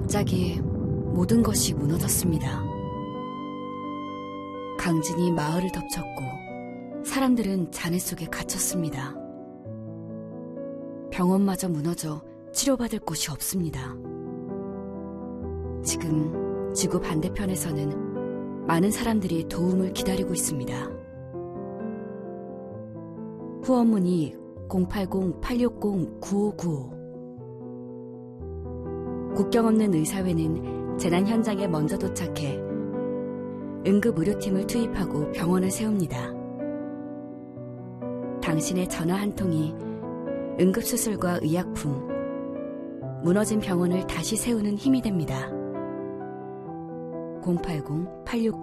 갑자기 모든 것이 무너졌습니다. 강진이 마을을 덮쳤고 사람들은 잔해 속에 갇혔습니다. 병원마저 무너져 치료받을 곳이 없습니다. 지금 지구 반대편에서는 많은 사람들이 도움을 기다리고 있습니다. 후원문의 080-860-9595. 국경 없는 의사회는 재난 현장에 먼저 도착해 응급의료팀을 투입하고 병원을 세웁니다. 당신의 전화 한 통이 응급수술과 의약품, 무너진 병원을 다시 세우는 힘이 됩니다. 080-860